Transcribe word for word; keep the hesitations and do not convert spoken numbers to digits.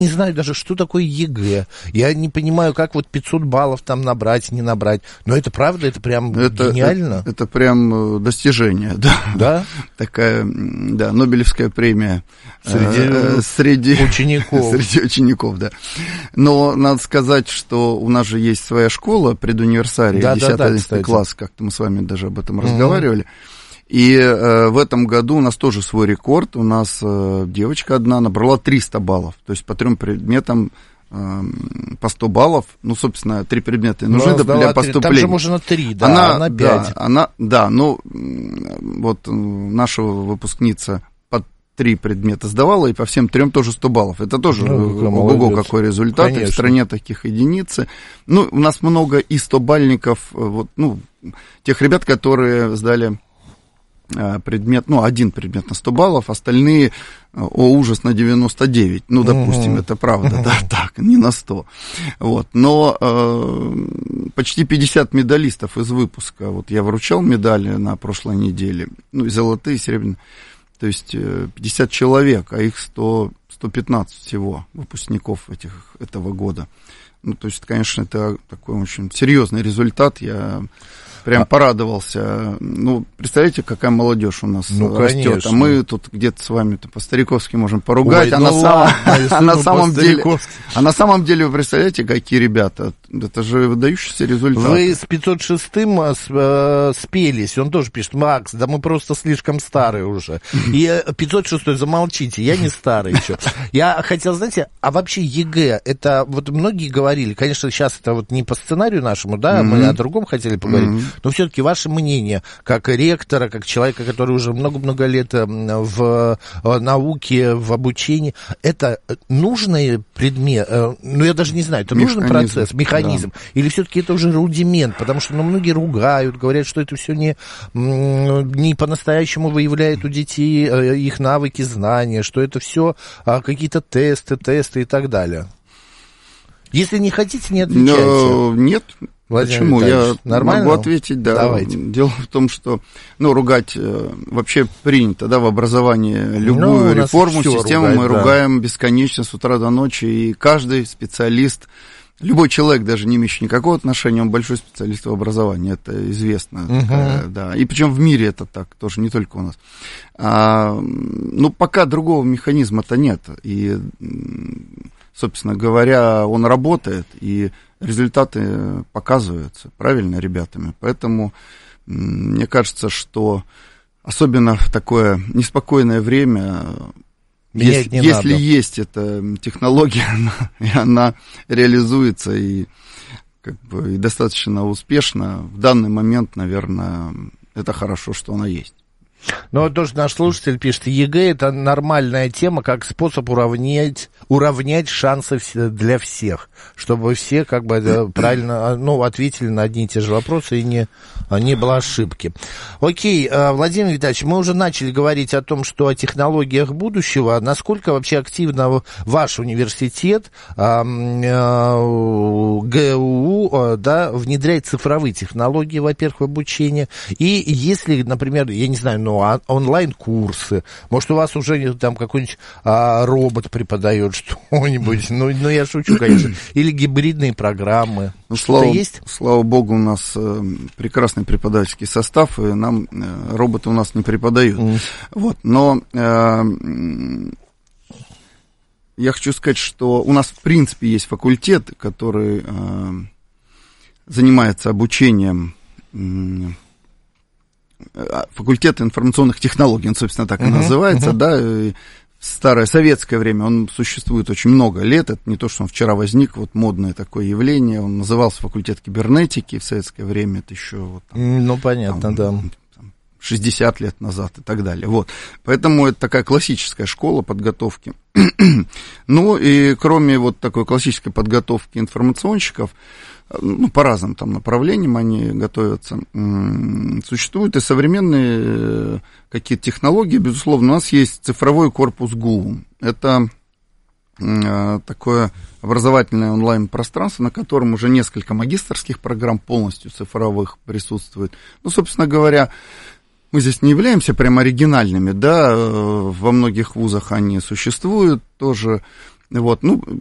не знаю даже, что такое ЕГЭ. Я не понимаю, как вот пятьсот баллов там набрать, не набрать. Но это правда, это прям это, гениально. Это, это прям достижение, да. Да? Такая, да, Нобелевская премия среди, э, среди учеников. Среди учеников, да. Но надо сказать, что у нас же есть своя школа, предуниверсария, да, десятый-одиннадцатый да, да, класс, как-то мы с вами даже об этом mm-hmm. разговаривали. И э, в этом году у нас тоже свой рекорд. У нас э, девочка одна набрала триста баллов. То есть по трем предметам э, по сто баллов. Ну, собственно, три предмета нужны для, для поступления. Там же можно три, да, она, она пять. Да, она, да, ну, вот наша выпускница по три предмета сдавала, и по всем трем тоже сто баллов. Это тоже, ну, ого-го, какой результат. Конечно. И в стране таких единицы. Ну, у нас много и стобальников, вот, ну, тех ребят, которые сдали... предмет, ну, один предмет на сто баллов, остальные, о, ужас, на девяносто девять. Ну, допустим, uh-huh. это правда, uh-huh. да, так, не на сто. Вот, но э, почти пятьдесят медалистов из выпуска. Вот я вручал медали на прошлой неделе, ну, и золотые, и серебряные. То есть пятьдесят человек, а их сто, сто пятнадцать всего выпускников этих, этого года. Ну, то есть, конечно, это такой очень серьезный результат. Я... Прям порадовался. Ну, представляете, какая молодежь у нас ну, растет. Конечно. А мы тут где-то с вами-то по-стариковски можем поругать. Ой, а, ну на ладно, сам... а на самом деле, а на самом деле, вы представляете, какие ребята? Это же выдающийся результат. Вы с пятьсот шестым э, спелись. Он тоже пишет: Макс, да мы просто слишком старые уже. И пятьсот шестой, замолчите, я не старый еще. Я хотел, знаете, а вообще ЕГЭ, это вот многие говорили, конечно, сейчас это вот не по сценарию нашему, да, мы о другом хотели поговорить. Но все-таки ваше мнение, как ректора, как человека, который уже много-много лет в науке, в обучении, это нужный предмет, ну, я даже не знаю, это механизм. Нужный процесс, механизм, да. Или все-таки это уже рудимент, потому что, ну, многие ругают, говорят, что это все не, не по-настоящему выявляет у детей их навыки, знания, что это все какие-то тесты, тесты и так далее. Если не хотите, не отвечайте. Но нет. Владимир Почему? Витальевич, Я нормально? могу ответить, да. Давайте. Дело в том, что, ну, ругать э, вообще принято, да, в образовании любую ну, реформу, систему ругать, мы да. ругаем бесконечно с утра до ночи, и каждый специалист, любой человек, даже не имеющий никакого отношения, он большой специалист в образовании, это известно, uh-huh. такая, да, и причем в мире это так, тоже не только у нас. А, ну, пока другого механизма-то нет, и, собственно говоря, он работает, и результаты показываются, правильно, ребятами. Поэтому мне кажется, что особенно в такое неспокойное время, если, если есть эта технология, она, и она реализуется и, как бы, и достаточно успешно, в данный момент, наверное, это хорошо, что она есть. Ну, вот тоже наш слушатель пишет: ЕГЭ — это нормальная тема, как способ уравнять, уравнять шансы для всех, чтобы все как бы правильно, ну, ответили на одни и те же вопросы и не, не было ошибки. Окей, Владимир Витальевич, мы уже начали говорить о том, что о технологиях будущего. Насколько вообще активно ваш университет, ГУ, да, внедряет цифровые технологии, во-первых, в обучение? И если, например, я не знаю, ну, онлайн-курсы, может, у вас уже там какой-нибудь а, робот преподает что-нибудь, ну, ну, я шучу, конечно, или гибридные программы, ну, что-то слава, есть? Слава богу, у нас э, прекрасный преподавательский состав, и нам э, роботы у нас не преподают, mm. вот, но э, я хочу сказать, что у нас, в принципе, есть факультет, который э, занимается обучением э, факультет информационных технологий, он, собственно, так и uh-huh, называется, uh-huh. да, и в старое советское время он существует очень много лет, это не то, что он вчера возник, вот модное такое явление, он назывался факультет кибернетики в советское время, это еще вот, там, ну, понятно, там, да, шестьдесят лет назад и так далее, вот, поэтому это такая классическая школа подготовки. Ну, и кроме вот такой классической подготовки информационщиков, ну, по разным там направлениям они готовятся. Существуют и современные какие-то технологии, безусловно. У нас есть цифровой корпус ГУ. Это такое образовательное онлайн-пространство, на котором уже несколько магистерских программ полностью цифровых присутствует. Ну, собственно говоря, мы здесь не являемся прям оригинальными, да, во многих вузах они существуют тоже. Вот, ну,